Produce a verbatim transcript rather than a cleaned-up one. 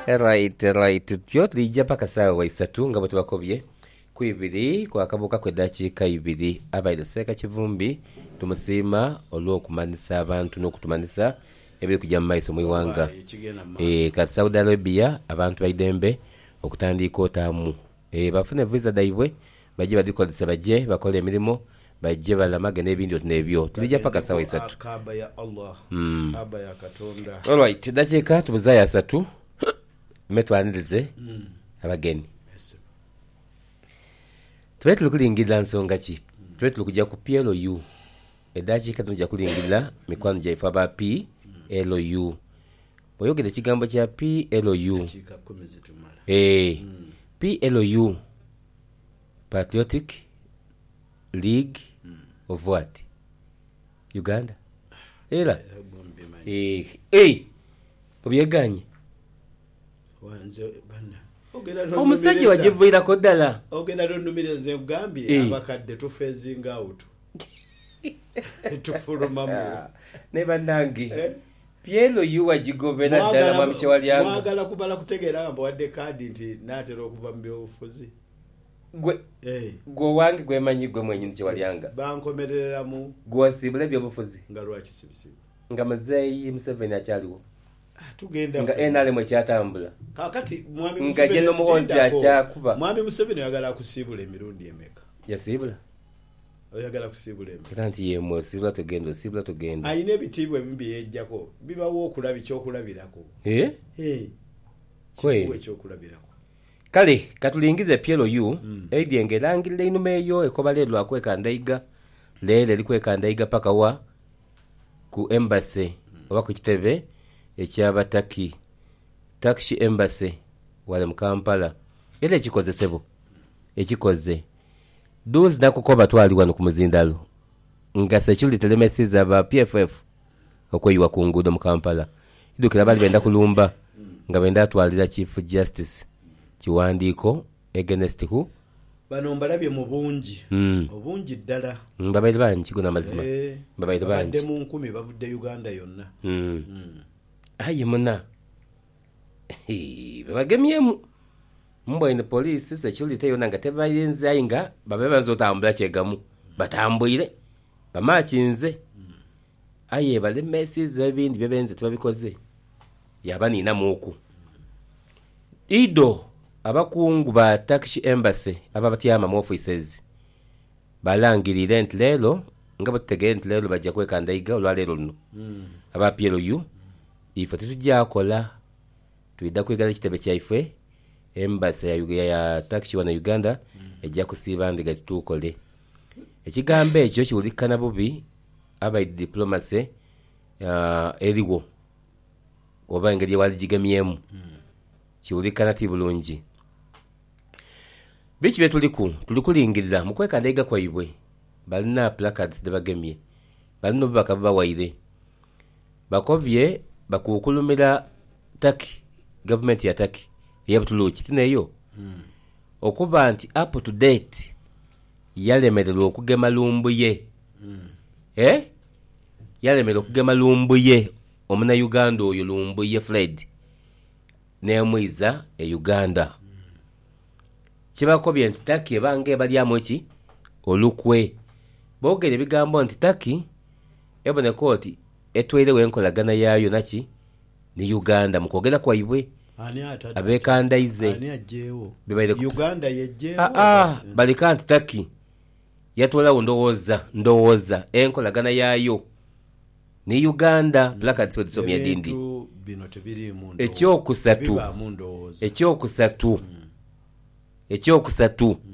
right right tyo tulijja paka saawa isatu nga bwe tubakobye ku ibiri kwa kabuka kw'eddakiika ibiri abaire Seeka Kivumbi tumusiima olw'okumanisa abantu n'okutumanisa ebiri kujja mu maiso mu iwanga. Eh, kati Saudi Arabia abantu baidembe okutandika otaamu eh, bafune visa daibwe bajje badikozesa bajje bakola emirimu bajje balamage n'ebindi n'ebyo tulijja paka saawa isatu. Kaaba ya Allah, Mm. Kaaba ya Katonda. All right, eddakiika tubuzaayo asatu metwanirize Mm. abageni. Yes. Tube tuli kulingirira nsonga ki? Tube tuli kujja ku P L O U. Eddakiika tujja kulingirira mikwano gyaife aba P L O U. Bw'oyogera ekigambo kya P L O U. Kika kumi zitumala. Eh, Mm. P L O U. Patriotic League of what? Uganda. Era. Bombi mani. Eh, eh. Obyeganye. Wanze bana. Ogera Omusajja wagivuirako ddala. Ogenda rondumireze ugambye Eh. abakadde tufezinga out. Tufulumamu. Ne bannange. Eh? P L O U wagigobera ddala mu bice walyanga. Mwagala kubala kutegeera mbo wadde kadi nti naatera okuva mu byobufuzi. Gwe Eh. gwe wange gwemanyi gwe mwenyini kye walyanga. Bankomereramu Gwasiibula ebyobufuzi nga lwaki sibisibu. nga Muzeeyi Museveni akyaliwo Ah, tugenda nga ffe. N R M ekyatambula Kakati mwami nga Museveni Jeno Muhonzi dindako. akyakuba. Mwami Museveni oyagala kusiibula emirundi emeka. yasiibula Oyagala kusiibula emeka. era nti yemwe osiibula togenda osiibula togenda. Ayina ebitiibwa ebimbi yejjako bibawo okulabi kyokulabirako. Eh? Eh. Kweli. Kiwe kyokulabirako. Kale katulingirize P L O U Mm. eidye ngerangirira einuma eyo ekoba leero akwekandaiga leero eri kwekandaiga paka wa ku embassy oba ku kitebe ekyabataki Turkish embassy wale mu Kampala era ekikozesebo ekikoze duzi nakukoba twali wano ku muzindalo nga security telemesiza aba P F F okweyiwa ku nguudo mu Kampala idukira bali benda kulumba nga benda atwalira Chief Justice kiwandiiko against who Bano mbalabye mu bungi. Mm. Obungi ddala. mbabaire bangi guna mazima Eh. mbabaire Babadde bangi mu nkumi bavudde Uganda yonna. Mm. Mm. ayi muna babagemyemu mbwaine police security yonna nga tebayenze ayi nga babe banza otambula kyegamu batambwire bamakinze aye balemesiza ebindi byebenze tebabikoze yaba nina muku ido abakungu ba Turkish embassy ababatyama mu offices balangirire nti leero nga bategere nti leero bajja kwekandaiga olwaleero luno Mm. aba P L O U ife tetujjakola tuyidda kwegala ekitebe kyaife embassy ya, ya, ya Turkish wana Uganda ejja kusiiba ndiga tutukole ekigambo ekyo kiwulikana bubi abaidi diplomacy uh, eriwo oba engeri wali gigemyemu kiwulikana ti bulungi biki bye tuliku tuli kulingirira mu kwekandaiga kwaibwe balina placards debagemye balina obubaka bubawaire bakobye bakukulumira Turkey government ya Turkey eyabutuluki tineyo Mm. okuba nti up to date yalemererwa okugema lumbuye Mm. eh yalemererwa okugema lumbuye omuna Uganda oyo lumbuye Fred nemwiza e Uganda kibakobye nti Turkey bange balyamu ki olukwe boogera ebigambo nti Turkey eboneka oti etweirewo enkolagana yaayo naki ni Uganda mu kwogera kwaibwe Ani atadde? abekandaize Ani ajjeewo? Bebaire ku- Uganda yejjeewo? ah ah balika nti Turkey yatwalawo ndowooza ndowooza enkolagana yaayo ni Uganda placards wedisomya dindi Ebintu bino tebiriimu ndowooza. ekyokusatu Tebibaamu ndowooza. ekyokusatu ekyokusatu